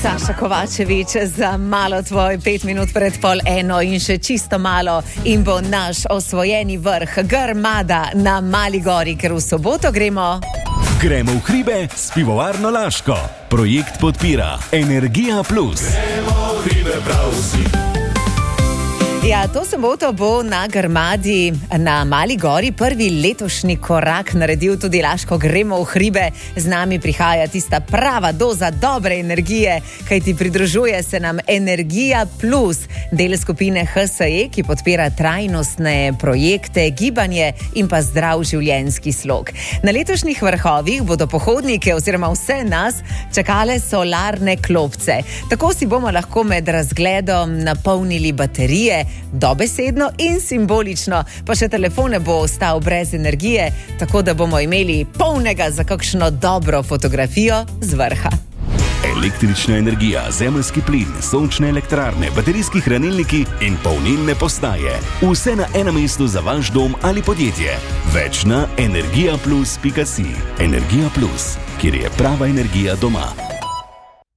Saša Kovačevič za malo tvoj 5 minut pred 12:30 in še čisto malo in bo naš osvojeni vrh Grmada na Mali gori, ker v soboto gremo v hribe s pivovarno Laško. Projekt podpira Energija Plus. Gremo v hribe prav vsi. Ja, to soboto bo na Grmadi na Mali gori prvi letošnji korak naredil tudi Laško Gremo v hribe. Z nami prihaja tista prava doza dobre energije, kajti pridružuje se nam Energija Plus, del skupine HSE, ki podpira trajnostne projekte, gibanje in pa zdrav življenjski slog. Na letošnjih vrhovih bodo pohodnike oziroma vse nas čakale solarne klopce. Tako si bomo lahko med razgledom napolnili baterije, dobesedno in simbolično, pa še telefon ne bo ostal brez energije, tako da bomo imeli polnega za kakšno dobro fotografijo z vrha. Električna energija, zemeljski plin, sončne elektrarne, baterijski hranilniki in polnilne postaje. Vse na enem mestu za vaš dom ali podjetje. Več na energijaplus.si. Energija Plus, kjer je prava energija doma.